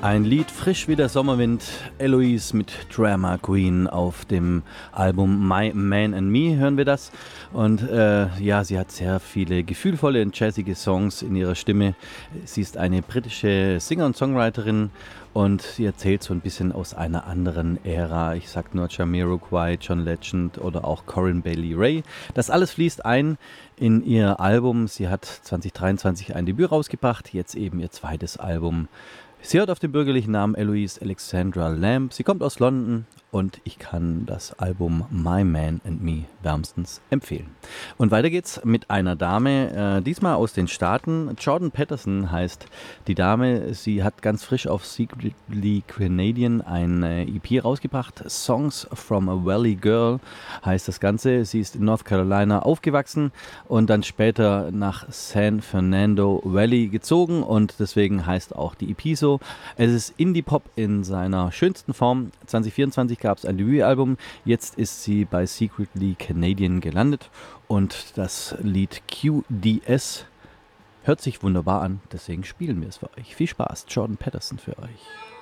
Ein Lied frisch wie der Sommerwind, Eloise mit Drama Queen auf dem Album My Man and Me hören wir das. Und ja, sie hat sehr viele gefühlvolle und jazzige Songs in ihrer Stimme. Sie ist eine britische Singer- und Songwriterin und sie erzählt so ein bisschen aus einer anderen Ära. Ich sag nur Jamiroquai, John Legend oder auch Corinne Bailey Rae. Das alles fließt ein in ihr Album. Sie hat 2023 ein Debüt rausgebracht, jetzt eben ihr zweites Album. Sie hört auf den bürgerlichen Namen Eloise Alexandra Lamb. Sie kommt aus London und ich kann das Album My Man and Me wärmstens empfehlen. Und weiter geht's mit einer Dame, diesmal aus den Staaten. Jordan Peterson heißt die Dame. Sie hat ganz frisch auf Secretly Canadian eine EP rausgebracht. Songs from a Valley Girl heißt das Ganze. Sie ist in North Carolina aufgewachsen und dann später nach San Fernando Valley gezogen und deswegen heißt auch die EP so. Es ist Indie-Pop in seiner schönsten Form. 2024 gab es ein Debütalbum. Jetzt ist sie bei Secretly Canadian gelandet und das Lied QDS hört sich wunderbar an. Deswegen spielen wir es für euch. Viel Spaß, Jordan Peterson für euch.